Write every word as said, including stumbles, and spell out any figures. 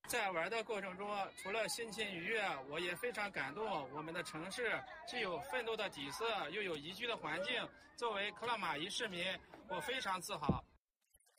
在玩的过程中，除了心情愉悦，我也非常感动。我们的城市既有奋斗的底色，又有宜居的环境。作为克拉玛依市民，我非常自豪。